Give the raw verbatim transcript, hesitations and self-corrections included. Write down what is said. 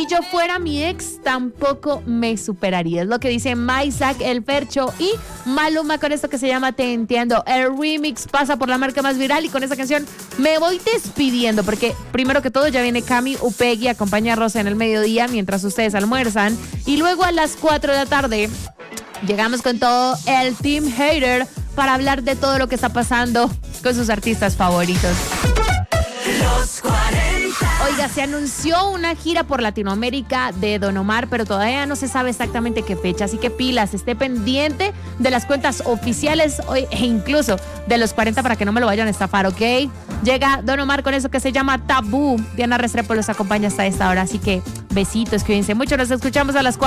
Si yo fuera mi ex, tampoco me superaría. Es lo que dice Maisak, el Fercho y Maluma con esto que se llama Te Entiendo. El remix pasa por la marca más viral y con esta canción me voy despidiendo porque primero que todo ya viene Cami Upegui, acompaña a Rosa en el mediodía mientras ustedes almuerzan y luego a las cuatro de la tarde llegamos con todo el Team Hater para hablar de todo lo que está pasando con sus artistas favoritos. Los cuarenta. Oiga, se anunció una gira por Latinoamérica de Don Omar, pero todavía no se sabe exactamente qué fecha, así que pilas, esté pendiente de las cuentas oficiales e incluso de los cuarenta para que no me lo vayan a estafar, ¿ok? Llega Don Omar con eso que se llama Tabú. Diana Restrepo los acompaña hasta esta hora, así que besitos, cuídense mucho, nos escuchamos a las cuatro.